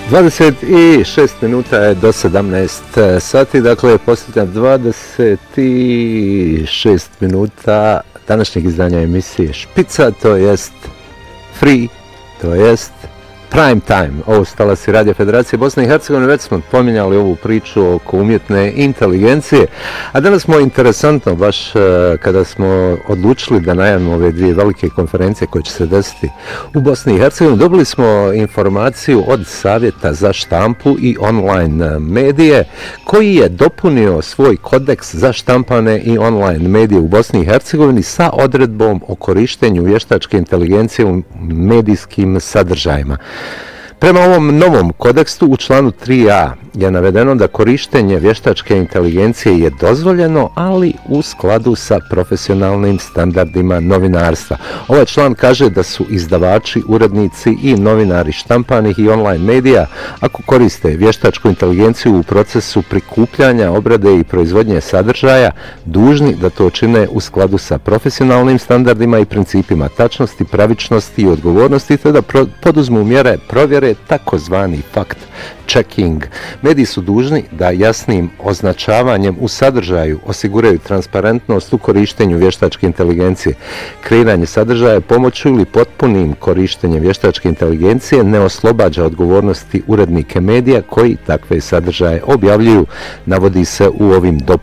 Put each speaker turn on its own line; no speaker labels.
26 minuta je do 17 sati, dakle posljednja 26 minuta današnjeg izdanja emisije Špica, to jest Free, to jest Prime Time. Ovo su talasi Radio Federacije Bosne i Hercegovine, već smo pominjali ovu priču oko umjetne inteligencije, a danas smo interesantno, baš kada smo odlučili da najavimo ove dvije velike konferencije koje će se desiti u Bosni i Hercegovini, dobili smo informaciju od Savjeta za štampu i online medije, koji je dopunio svoj kodeks za štampane i online medije u Bosni i Hercegovini sa odredbom o korištenju vještačke inteligencije u medijskim sadržajima. Prema ovom novom kodeksu u članu 3a je navedeno da korištenje vještačke inteligencije je dozvoljeno, ali u skladu sa profesionalnim standardima novinarstva. Ovaj član kaže da su izdavači, urednici i novinari štampanih i online medija, ako koriste vještačku inteligenciju u procesu prikupljanja, obrade i proizvodnje sadržaja, dužni da to čine u skladu sa profesionalnim standardima i principima tačnosti, pravičnosti i odgovornosti, te da poduzmu mjere provjere, takozvani fact checking. Mediji su dužni da jasnim označavanjem u sadržaju osiguraju transparentnost u korištenju vještačke inteligencije. Kreiranje sadržaja pomoću ili potpunim korištenjem vještačke inteligencije ne oslobađa odgovornosti urednike medija koji takve sadržaje objavljuju, navodi se u ovim